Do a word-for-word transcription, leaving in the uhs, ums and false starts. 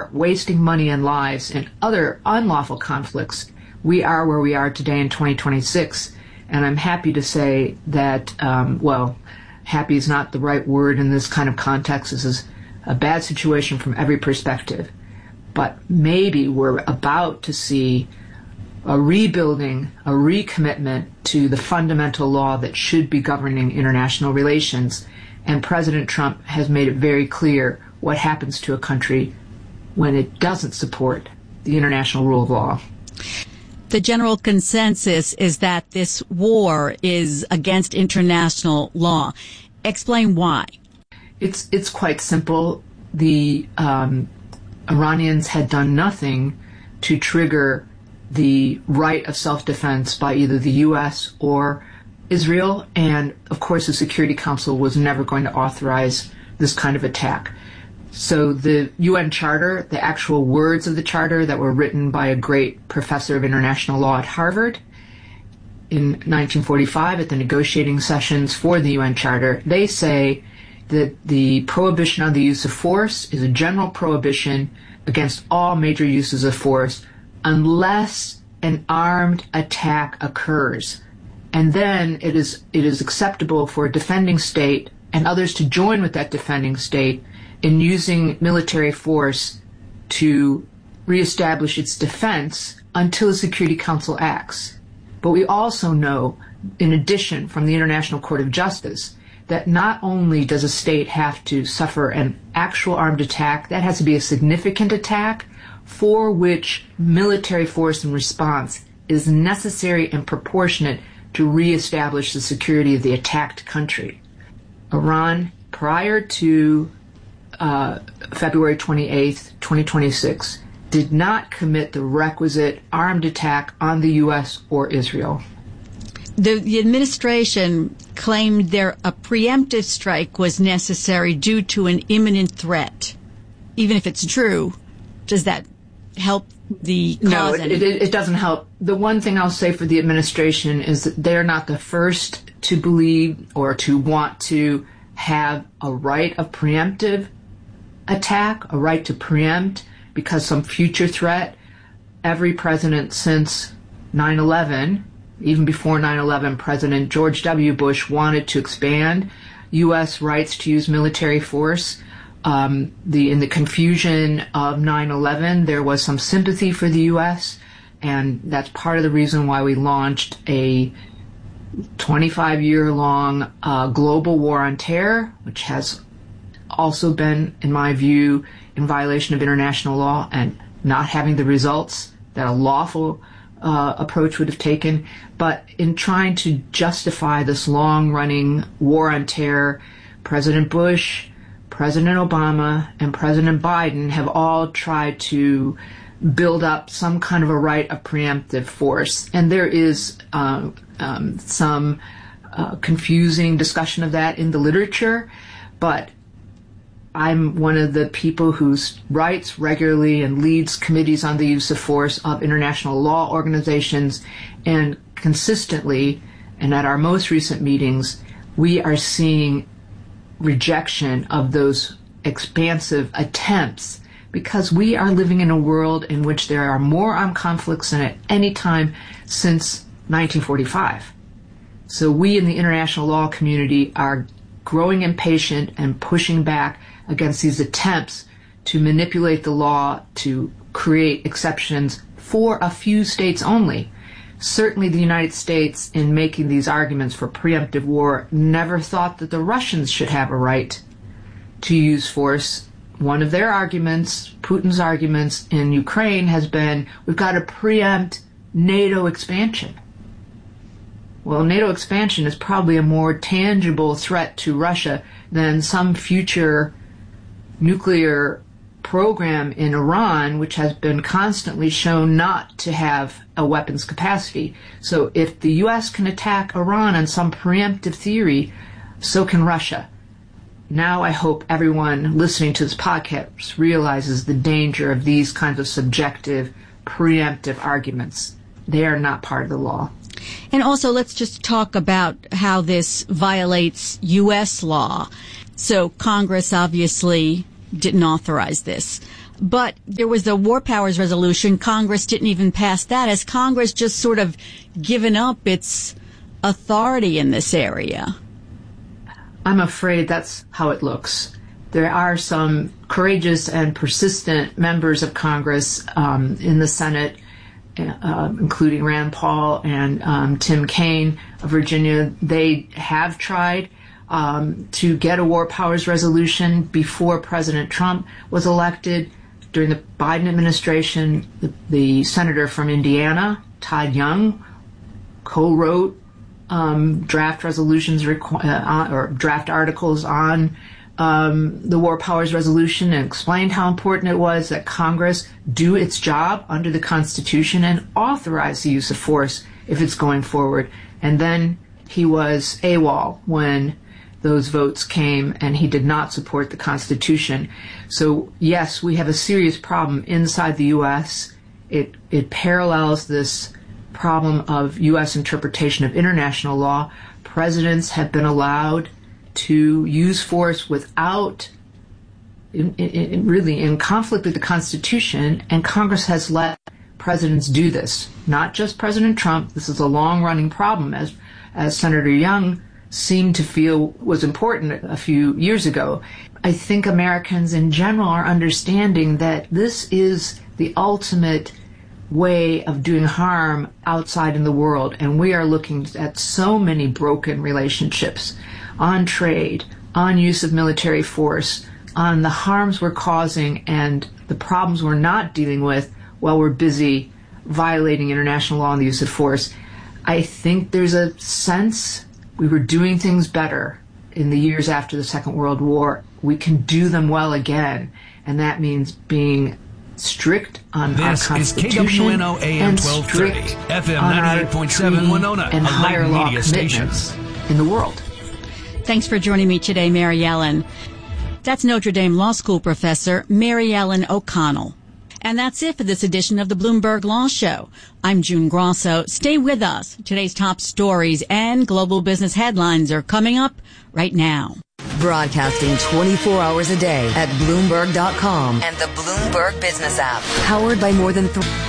war, wasting money and lives in other unlawful conflicts, we are where we are today in twenty twenty-six. And I'm happy to say that, um, well, happy is not the right word in this kind of context. This is a bad situation from every perspective. But maybe we're about to see a rebuilding, a recommitment to the fundamental law that should be governing international relations. And President Trump has made it very clear what happens to a country when it doesn't support the international rule of law. The general consensus is that this war is against international law. Explain why. It's it's quite simple. The um, Iranians had done nothing to trigger the right of self-defense by either the U S or Israel, and of course the Security Council was never going to authorize this kind of attack. So the U N Charter, the actual words of the Charter that were written by a great professor of international law at Harvard in nineteen forty-five at the negotiating sessions for the U N Charter, they say that the prohibition on the use of force is a general prohibition against all major uses of force unless an armed attack occurs. And then it is it is acceptable for a defending state and others to join with that defending state in using military force to reestablish its defense until the Security Council acts. But we also know, in addition, from the International Court of Justice, that not only does a state have to suffer an actual armed attack, that has to be a significant attack for which military force in response is necessary and proportionate to reestablish the security of the attacked country. Iran, prior to uh, February twenty-eighth, twenty twenty-six, did not commit the requisite armed attack on the U S or Israel. The, the administration claimed there a preemptive strike was necessary due to an imminent threat. Even if it's true, does that help the cause? No, it, it, it doesn't help. The one thing I'll say for the administration is that they're not the first to believe or to want to have a right of preemptive attack, a right to preempt because some future threat. Every president since nine eleven, even before nine eleven, President George W. Bush wanted to expand U S rights to use military force. Um, the in the confusion of nine eleven, there was some sympathy for the U S, and that's part of the reason why we launched a twenty-five year long uh, global war on terror, which has also been, in my view, in violation of international law and not having the results that a lawful uh, approach would have taken. But in trying to justify this long-running war on terror, President Bush, President Obama, and President Biden have all tried to build up some kind of a right of preemptive force. And there is uh, um, some uh, confusing discussion of that in the literature, but I'm one of the people who writes regularly and leads committees on the use of force of international law organizations, and consistently, and at our most recent meetings, we are seeing rejection of those expansive attempts because we are living in a world in which there are more armed conflicts than at any time since nineteen forty-five. So we in the international law community are growing impatient and pushing back against these attempts to manipulate the law to create exceptions for a few states only. Certainly the United States, in making these arguments for preemptive war, never thought that the Russians should have a right to use force. One of their arguments, Putin's arguments in Ukraine, has been, we've got to preempt NATO expansion. Well, NATO expansion is probably a more tangible threat to Russia than some future nuclear program in Iran, which has been constantly shown not to have a weapons capacity. So if the U S can attack Iran on some preemptive theory, so can Russia. Now I hope everyone listening to this podcast realizes the danger of these kinds of subjective, preemptive arguments. They are not part of the law. And also, let's just talk about how this violates U S law. So Congress obviously didn't authorize this. But there was the War Powers Resolution. Congress didn't even pass that. Has Congress just sort of given up its authority in this area? I'm afraid that's how it looks. There are some courageous and persistent members of Congress um, in the Senate, uh, including Rand Paul and um, Tim Kaine of Virginia. They have tried um, to get a War Powers Resolution before President Trump was elected. During the Biden administration, the, the senator from Indiana, Todd Young, co-wrote um, draft resolutions requ- uh, or draft articles on um, the War Powers Resolution and explained how important it was that Congress do its job under the Constitution and authorize the use of force if it's going forward. And then he was AWOL when those votes came, and he did not support the Constitution. So, yes, we have a serious problem inside the U S. It it parallels this problem of U S interpretation of international law. Presidents have been allowed to use force without, in, in, really, in conflict with the Constitution, and Congress has let presidents do this. Not just President Trump. This is a long-running problem, as as Senator Young seemed to feel was important a few years ago. I think Americans in general are understanding that this is the ultimate way of doing harm outside in the world, and we are looking at so many broken relationships on trade, on use of military force, on the harms we're causing and the problems we're not dealing with while we're busy violating international law and the use of force. I think there's a sense we were doing things better in the years after the Second World War. We can do them well again, and that means being strict on this our Constitution is K W N O A M and twelve thirty, strict F M on ninety-eight our point seven treaty Winona, and a higher Light law Media station. commitments in the world. Thanks for joining me today, Mary Ellen. That's Notre Dame Law School professor Mary Ellen O'Connell. And that's it for this edition of the Bloomberg Law Show. I'm June Grosso. Stay with us. Today's top stories and global business headlines are coming up right now. Broadcasting twenty-four hours a day at Bloomberg dot com and the Bloomberg Business app. Powered by more than three...